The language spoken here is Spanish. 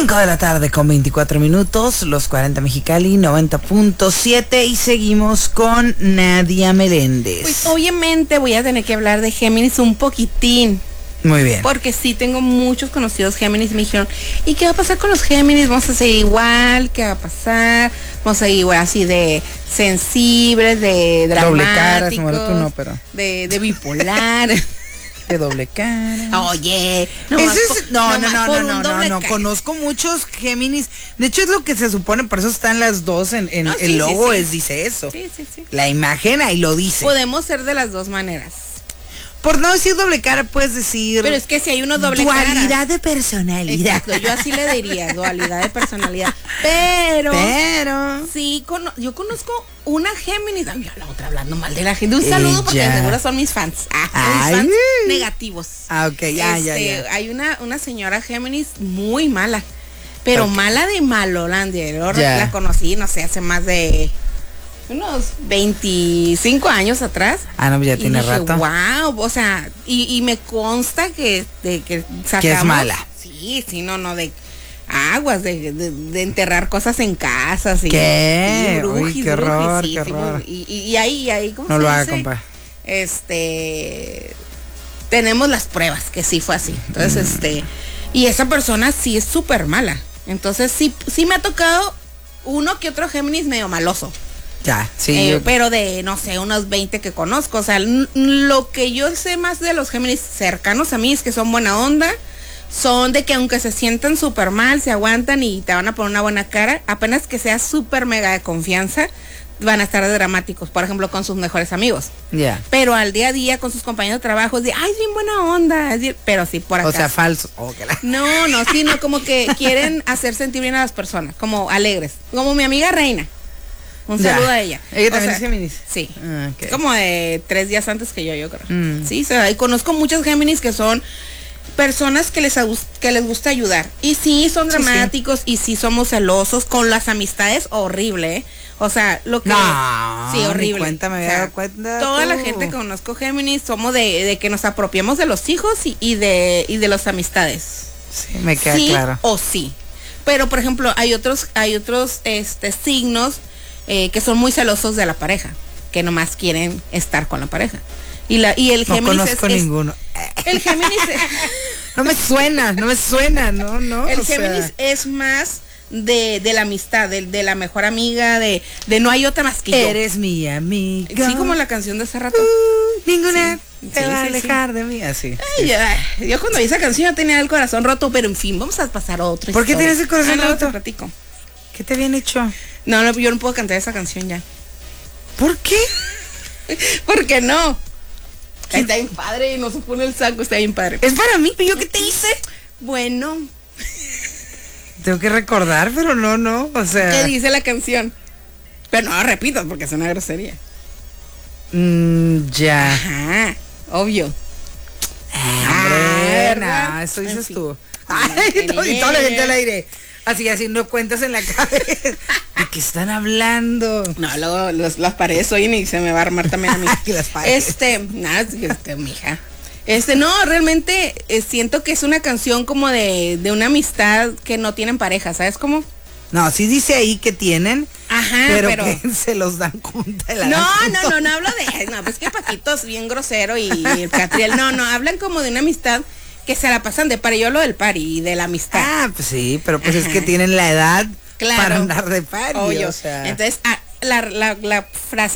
5 de la tarde con 24 minutos, los 40 Mexicali, 90.7 y seguimos con Nadia Meléndez. Pues obviamente voy a tener que hablar de Géminis un poquitín. Muy bien. Porque sí tengo muchos conocidos Géminis y me dijeron, ¿y qué va a pasar con los Géminis? ¿Vamos a seguir igual? ¿Qué va a pasar? ¿Vamos a seguir igual así de sensibles, de dramáticos? Doble cara, tú no, pero... de bipolar. De doble cara. Oye, no. Conozco muchos Géminis. De hecho, es lo que se supone, por eso están las dos en el logo, dice eso. Sí. La imagen ahí lo dice. Podemos ser de las dos maneras. Por no decir doble cara, puedes decir... Pero es que si hay uno doble cara. Dualidad de personalidad. Exacto, yo así le diría, dualidad de personalidad. Pero sí, yo conozco una Géminis. Ay, la otra hablando mal de la gente. Un saludo porque seguro son mis fans. Mis fans negativos. Ok, ya. Hay una señora Géminis muy mala. Pero mala de Malolandia. Yo la conocí, no sé, hace más de... unos 25 años atrás. No, ya tiene dije, rato. Wow, o sea, y me consta que sacamos, que es mala. Sí, no, de aguas, de enterrar cosas en casas. ¿Qué? Uy, qué horror, sí, qué horror. Y ahí, ¿cómo no se lo dice? haga, compa. Tenemos las pruebas que sí fue así. Entonces, y esa persona sí es súper mala. Entonces, sí me ha tocado uno que otro Géminis medio maloso. Ya, sí. Pero de, no sé, unos 20 que conozco. O sea, lo que yo sé más de los Géminis cercanos a mí es que son buena onda. Son de que aunque se sientan súper mal, se aguantan y te van a poner una buena cara. Apenas que sea súper mega de confianza, van a estar dramáticos. Por ejemplo, con sus mejores amigos. Ya. Pero al día a día con sus compañeros de trabajo, es de, ay, es bien buena onda. Pero sí, por acá. O sea, falso. No, como que quieren hacer sentir bien a las personas. Como alegres. Como mi amiga Reina. Un saludo a ella. ¿Ella también es Géminis? Sí. Okay. Como de 3 días antes que yo creo. Sí, y conozco muchos Géminis que son personas que les gusta ayudar. Y sí, son dramáticos y sí somos celosos con las amistades, horrible, ¿eh? O sea, lo que... No, sí, horrible. Cuéntame, o sea, dado cuenta. toda la gente que conozco Géminis somos de que nos apropiamos de los hijos y de las amistades. Sí, me queda claro. O sí. Pero, por ejemplo, hay otros signos que son muy celosos de la pareja, que nomás quieren estar con la pareja. Y el Géminis no conozco ninguno. El Géminis no me suena, no. El Géminis es más de la amistad, de la mejor amiga, de no hay otra más que yo. Eres mi amiga. Sí, como la canción de hace rato. Ninguna te va a alejar de mí, así. Yo cuando vi esa canción yo tenía el corazón roto, pero en fin, vamos a pasar a otro. ¿Por qué tienes el corazón roto? Te platico. ¿Qué te habían hecho? No, yo no puedo cantar esa canción ya. ¿Por qué? ¿Por qué no? Está bien padre, no se pone el saco, está bien padre. Es para mí, ¿yo qué te hice? Bueno. Tengo que recordar, pero no, o sea... ¿Qué dice la canción? Pero no repitas porque es una grosería. Ya. Ajá, obvio. No, eso dices tú. Y toda la gente al aire. Así, no cuentas en la cabeza. ¿De qué están hablando? No, luego las paredes oyen y se me va a armar también a mí. Las paredes. Mija. No, realmente siento que es una canción como de una amistad que no tienen pareja, ¿sabes cómo? No, sí dice ahí que tienen. Ajá, pero que se los dan cuenta. No hablo de... No, pues que Paquito es bien grosero y el Catriel, no, hablan como de una amistad que se la pasan de party. Yo lo del party y de la amistad. Pues sí, pero pues es que tienen la edad para andar de party. Obvio. O sea. Entonces, la frase